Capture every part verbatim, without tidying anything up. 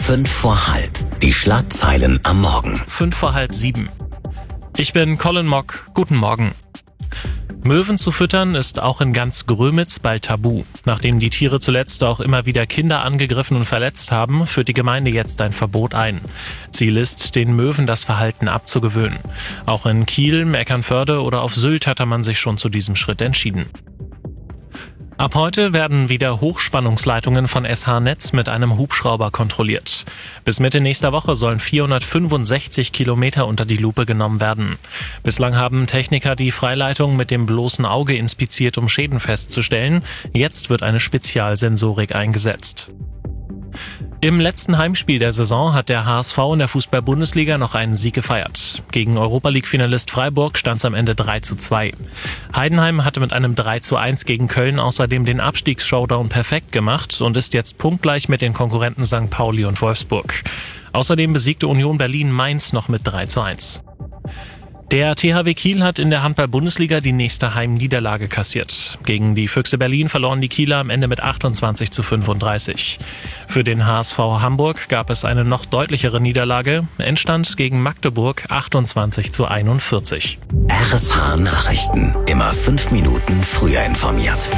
Fünf vor halb. Die Schlagzeilen am Morgen. Fünf vor halb sieben. Ich bin Colin Mock. Guten Morgen. Möwen zu füttern ist auch in ganz Grömitz bald tabu. Nachdem die Tiere zuletzt auch immer wieder Kinder angegriffen und verletzt haben, führt die Gemeinde jetzt ein Verbot ein. Ziel ist, den Möwen das Verhalten abzugewöhnen. Auch in Kiel, Eckernförde oder auf Sylt hatte man sich schon zu diesem Schritt entschieden. Ab heute werden wieder Hochspannungsleitungen von S H Netz mit einem Hubschrauber kontrolliert. Bis Mitte nächster Woche sollen vierhundertfünfundsechzig Kilometer unter die Lupe genommen werden. Bislang haben Techniker die Freileitung mit dem bloßen Auge inspiziert, um Schäden festzustellen. Jetzt wird eine Spezialsensorik eingesetzt. Im letzten Heimspiel der Saison hat der H S V in der Fußball-Bundesliga noch einen Sieg gefeiert. Gegen Europa-League-Finalist Freiburg stand es am Ende drei zu zwei. Heidenheim hatte mit einem drei zu eins gegen Köln außerdem den Abstiegs-Showdown perfekt gemacht und ist jetzt punktgleich mit den Konkurrenten Sankt Pauli und Wolfsburg. Außerdem besiegte Union Berlin Mainz noch mit drei zu eins. Der T H W Kiel hat in der Handball-Bundesliga die nächste Heimniederlage kassiert. Gegen die Füchse Berlin verloren die Kieler am Ende mit achtundzwanzig zu fünfunddreißig. Für den H S V Hamburg gab es eine noch deutlichere Niederlage. Endstand gegen Magdeburg achtundzwanzig zu einundvierzig. R S H Nachrichten. Immer fünf Minuten früher informiert.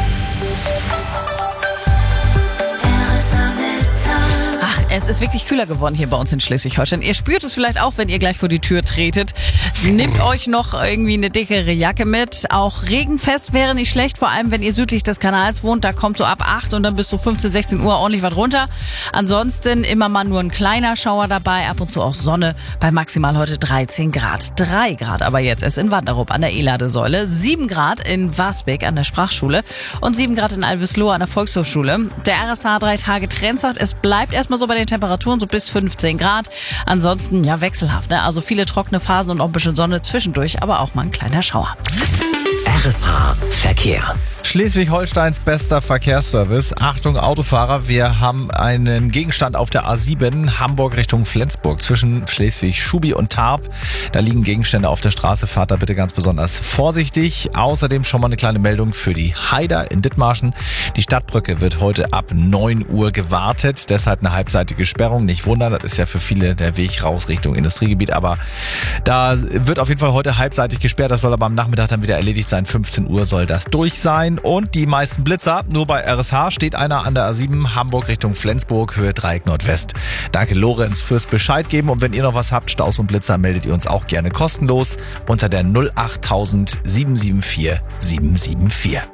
Es ist wirklich kühler geworden hier bei uns in Schleswig-Holstein. Ihr spürt es vielleicht auch, wenn ihr gleich vor die Tür tretet. Nehmt euch noch irgendwie eine dickere Jacke mit. Auch regenfest wäre nicht schlecht, vor allem wenn ihr südlich des Kanals wohnt. Da kommt so ab acht und dann bis so fünfzehn, sechzehn Uhr ordentlich was runter. Ansonsten immer mal nur ein kleiner Schauer dabei, ab und zu auch Sonne bei maximal heute dreizehn Grad. drei Grad aber jetzt erst in Wanderup an der E-Ladesäule, sieben Grad in Wasbeck an der Sprachschule und sieben Grad in Alveslohe an der Volkshochschule. Der R S H drei Tage Trend sagt, es bleibt erstmal so bei den Temperaturen so bis fünfzehn Grad. Ansonsten ja wechselhaft, ne? Also viele trockene Phasen und auch ein bisschen Sonne zwischendurch, aber auch mal ein kleiner Schauer. R S H Verkehr. Schleswig-Holsteins bester Verkehrsservice. Achtung Autofahrer, wir haben einen Gegenstand auf der A sieben, Hamburg Richtung Flensburg, zwischen Schleswig-Schubi und Tarp. Da liegen Gegenstände auf der Straße, fahrt da bitte ganz besonders vorsichtig. Außerdem schon mal eine kleine Meldung für die Haider in Dithmarschen. Die Stadtbrücke wird heute ab neun Uhr gewartet, deshalb eine halbseitige Sperrung. Nicht wundern, das ist ja für viele der Weg raus Richtung Industriegebiet, aber da wird auf jeden Fall heute halbseitig gesperrt. Das soll aber am Nachmittag dann wieder erledigt sein. fünfzehn Uhr soll das durch sein. Und die meisten Blitzer, nur bei R S H steht einer an der A sieben, Hamburg Richtung Flensburg, Höhe Dreieck Nordwest. Danke Lorenz fürs Bescheid geben und wenn ihr noch was habt, Staus und Blitzer, meldet ihr uns auch gerne kostenlos unter der null acht tausend sieben sieben vier sieben sieben vier.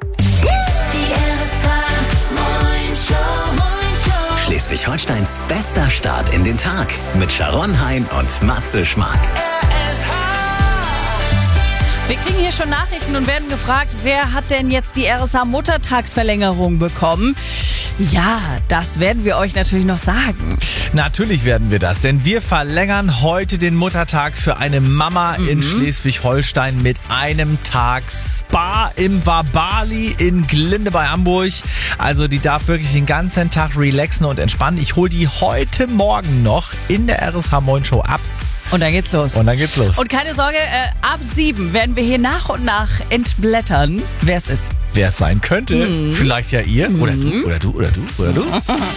Schleswig-Holsteins bester Start in den Tag mit Sharon Hein und Matze Schmark. Wir kriegen hier schon Nachrichten und werden gefragt, wer hat denn jetzt die R S H-Muttertagsverlängerung bekommen? Ja, das werden wir euch natürlich noch sagen. Natürlich werden wir das, denn wir verlängern heute den Muttertag für eine Mama mhm. in Schleswig-Holstein mit einem Tag Spa im Wabali in Glinde bei Hamburg. Also die darf wirklich den ganzen Tag relaxen und entspannen. Ich hole die heute Morgen noch in der R S H Moin Show ab. Und dann geht's los. Und dann geht's los. Und keine Sorge, äh, ab sieben werden wir hier nach und nach entblättern, wer es ist. Wer es sein könnte. Mhm. Vielleicht ja ihr. Mhm. Oder du, oder du, oder du, oder du.